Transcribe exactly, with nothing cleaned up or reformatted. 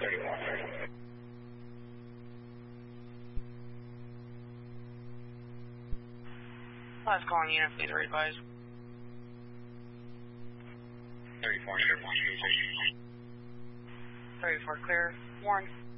thirty-four, thirty. Last calling unit, please advise. thirty-four, thirty-one, thirty-four clear. Warren.